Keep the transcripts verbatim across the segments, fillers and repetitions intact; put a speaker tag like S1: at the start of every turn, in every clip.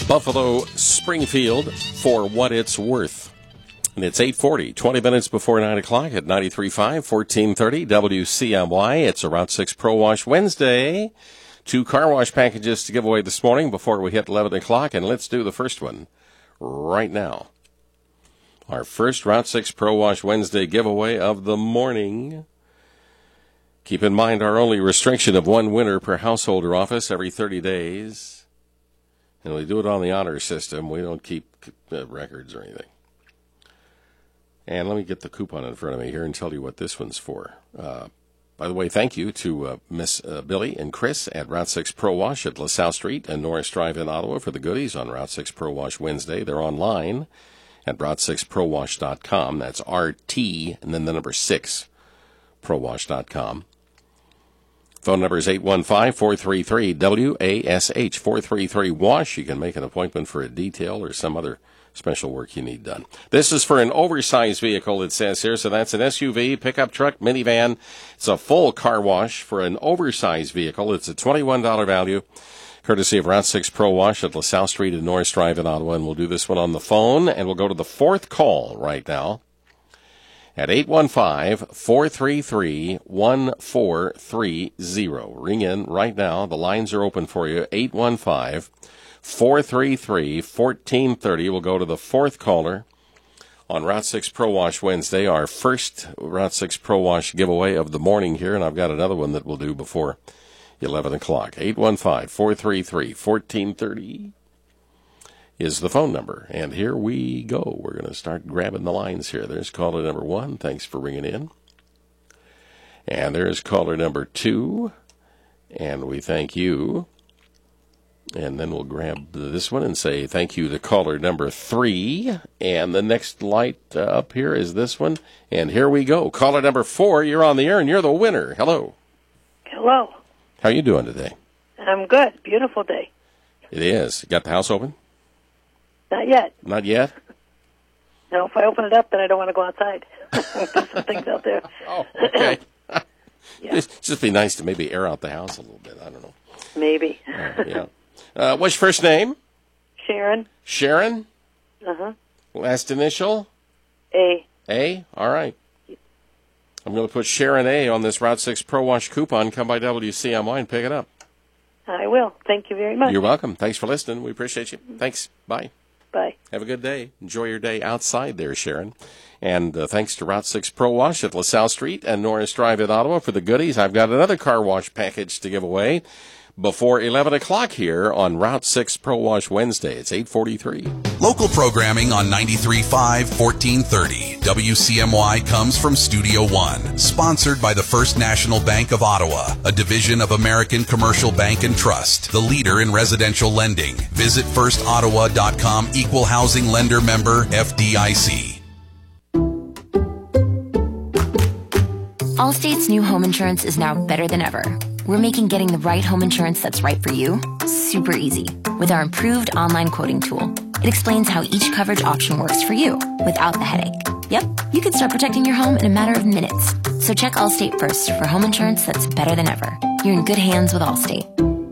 S1: Buffalo Springfield for what it's worth. And it's eight forty, twenty minutes before nine o'clock at ninety-three point five, fourteen thirty W C M Y. It's a Route six Pro Wash Wednesday. Two car wash packages to give away this morning before we hit eleven o'clock, and let's do the first one right now. Our first Route six Pro Wash Wednesday giveaway of the morning. Keep in mind our only restriction of one winner per household or office every thirty days. And we do it on the honor system. We don't keep uh, records or anything. And let me get the coupon in front of me here and tell you what this one's for. Uh, by the way, thank you to uh, Miss uh, Billy and Chris at Route six Pro Wash at LaSalle Street and Norris Drive in Ottawa for the goodies on Route six Pro Wash Wednesday. They're online at route six pro wash dot com. That's R T and then the number six, pro wash dot com. Phone number is eight one five, four three three, W A S H, four three three, WASH. You can make an appointment for a detail or some other special work you need done. This is for an oversized vehicle, it says here. So that's an S U V, pickup truck, minivan. It's a full car wash for an oversized vehicle. It's a twenty-one dollars value, courtesy of Route six Pro Wash at LaSalle Street and Norris Drive in Ottawa. And we'll do this one on the phone. And we'll go to the fourth call right now at eight one five, four three three, one four three zero. Ring in right now. The lines are open for you. eight one five, four three three, one four three zero. We'll go to the fourth caller on Route six Pro Wash Wednesday, our first Route six Pro Wash giveaway of the morning here, and I've got another one that we'll do before eleven o'clock. eight one five, four three three, one four three zero is the phone number. And here we go. We're going to start grabbing the lines here. There's caller number one. Thanks for ringing in. And there's caller number two. And we thank you. And then we'll grab this one and say thank you to caller number three. And the next light uh, up here is this one. And here we go. Caller number four, you're on the air and you're the winner. Hello.
S2: Hello.
S1: How you doing today?
S2: I'm good. Beautiful day.
S1: It is. Got the house open?
S2: Not yet.
S1: Not yet?
S2: No, if I open it up, then I don't want to go outside. There's some things out there.
S1: Oh, okay.
S2: Yeah.
S1: It'd just be nice to maybe air out the house a little bit. I don't know.
S2: Maybe.
S1: Uh, yeah. Uh, what's your first name?
S2: Sharon.
S1: Sharon?
S2: Uh-huh.
S1: Last initial?
S2: A.
S1: A? All right. I'm going to put Sharon A on this Route six Pro Wash coupon. Come by W C M Y and pick it up.
S2: I will. Thank you very much.
S1: You're welcome. Thanks for listening. We appreciate you. Thanks. Bye.
S2: Bye.
S1: Have a good day. Enjoy your day outside there, Sharon. And uh, thanks to Route six Pro Wash at LaSalle Street and Norris Drive in Ottawa for the goodies. I've got another car wash package to give away before eleven o'clock here on Route six Pro Wash Wednesday. It's eight forty-three.
S3: Local programming on ninety-three point five, fourteen thirty. W C M Y comes from Studio One, sponsored by the First National Bank of Ottawa, a division of American Commercial Bank and Trust, the leader in residential lending. Visit first ottawa dot com, equal housing lender member, F D I C.
S4: Allstate's new home insurance is now better than ever. We're making getting the right home insurance that's right for you super easy with our improved online quoting tool. It explains how each coverage option works for you without the headache. Yep, you can start protecting your home in a matter of minutes. So check Allstate first for home insurance that's better than ever. You're in good hands with Allstate.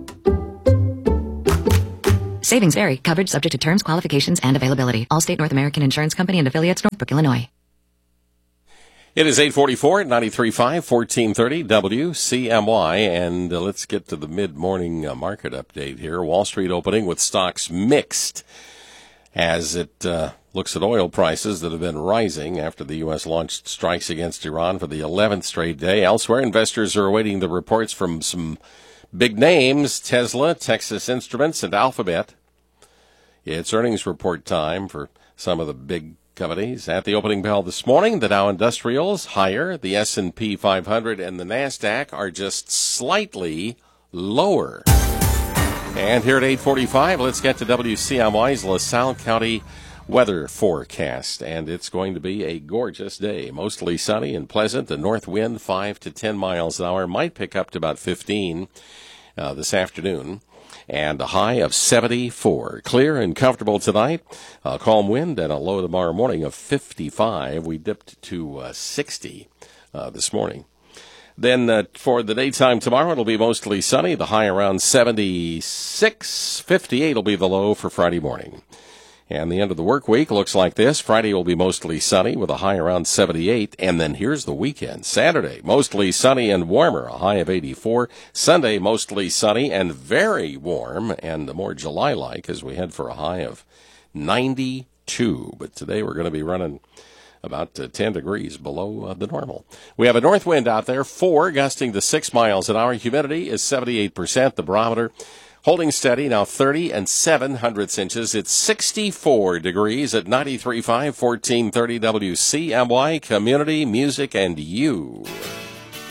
S5: Savings vary. Coverage subject to terms, qualifications, and availability. Allstate North American Insurance Company and affiliates, Northbrook, Illinois.
S1: It is eight forty-four, ninety-three point five, fourteen thirty W C M Y, and uh, let's get to the mid-morning uh, market update here. Wall Street opening with stocks mixed as it uh, looks at oil prices that have been rising after the U S launched strikes against Iran for the eleventh straight day. Elsewhere, investors are awaiting the reports from some big names, Tesla, Texas Instruments, and Alphabet. It's earnings report time for some of the big companies. At the opening bell this morning, the Dow Industrials higher, the S and P five hundred and the NASDAQ are just slightly lower. And here at eight forty-five, let's get to W C M Y's LaSalle County weather forecast. And it's going to be a gorgeous day, mostly sunny and pleasant. The north wind five to ten miles an hour, might pick up to about fifteen uh, this afternoon. And a high of seventy-four. Clear and comfortable tonight. A calm wind and a low tomorrow morning of fifty-five. We dipped to uh, sixty uh, this morning. Then uh, for the daytime tomorrow, it'll be mostly sunny. The high around seventy-six. fifty-eight will be the low for Friday morning. And the end of the work week looks like this. Friday will be mostly sunny with a high around seventy-eight. And then here's the weekend. Saturday, mostly sunny and warmer, a high of eighty-four. Sunday, mostly sunny and very warm and more July-like as we head for a high of ninety-two. But today we're going to be running about uh, ten degrees below uh, the normal. We have a north wind out there, four, gusting to six miles an hour. Humidity is seventy-eight percent. The barometer holding steady, now thirty and seven hundredths inches. It's sixty-four degrees at ninety-three point five, fourteen thirty W C M Y, Community Music and You.